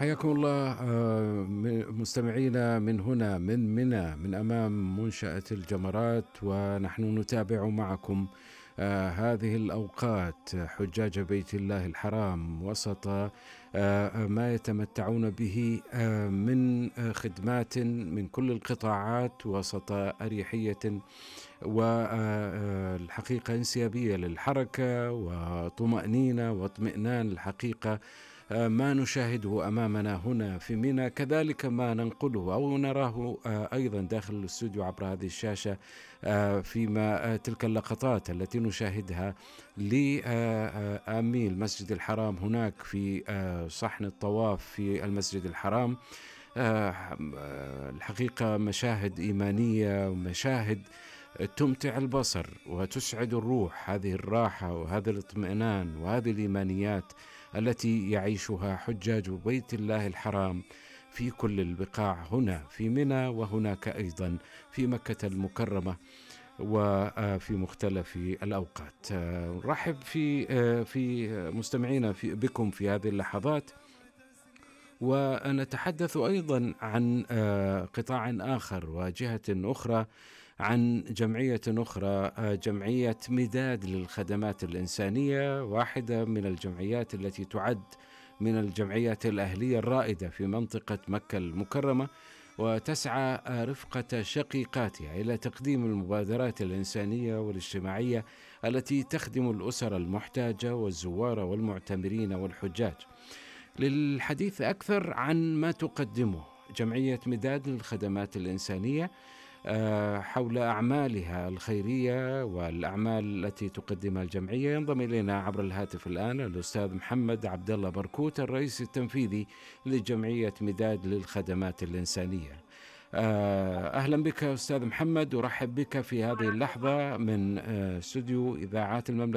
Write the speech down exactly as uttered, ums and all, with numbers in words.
حياكم الله آه، م- مستمعينا من هنا من منى من أمام منشأة الجمرات، ونحن نتابع معكم آه، هذه الأوقات حجاج بيت الله الحرام وسط آه، ما يتمتعون به آه، من آه، خدمات من كل القطاعات، وسط أريحية والحقيقة انسيابية للحركة وطمأنينة واطمئنان. الحقيقة آه، ما نشاهده أمامنا هنا في منى كذلك ما ننقله أو نراه آه، أيضا داخل الاستوديو عبر هذه الشاشة، آه، فيما آه، تلك اللقطات التي نشاهدها لآمي المسجد الحرام هناك في آه، صحن الطواف في المسجد الحرام. آه، آه، الحقيقة مشاهد إيمانية ومشاهد تمتع البصر وتسعد الروح، هذه الراحة وهذا الاطمئنان وهذه الإيمانيات التي يعيشها حجاج بيت الله الحرام في كل البقاع، هنا في منى وهناك أيضا في مكة المكرمة وفي مختلف الأوقات. نرحب في في مستمعينا في بكم في هذه اللحظات، ونتحدث أيضا عن قطاع آخر وجهة أخرى، عن جمعية أخرى، جمعية مداد للخدمات الإنسانية، واحدة من الجمعيات التي تعد من الجمعيات الأهلية الرائدة في منطقة مكة المكرمة، وتسعى رفقة شقيقاتها إلى تقديم المبادرات الإنسانية والاجتماعية التي تخدم الأسر المحتاجة والزوار والمعتمرين والحجاج. للحديث أكثر عن ما تقدمه جمعية مداد للخدمات الإنسانية حول أعمالها الخيرية والأعمال التي تقدمها الجمعية، ينضم إلينا عبر الهاتف الآن الأستاذ محمد عبد الله بركوت، الرئيس التنفيذي لجمعية مداد للخدمات الإنسانية. أهلا بك أستاذ محمد، أرحب بك في هذه اللحظة من استوديو إذاعات المملكة